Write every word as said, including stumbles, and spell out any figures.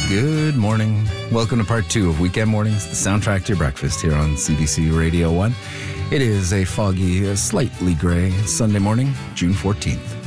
Good morning. Welcome to part two of Weekend Mornings, the soundtrack to your breakfast here on C B C Radio one. It is a foggy, uh, slightly gray Sunday morning, June fourteenth.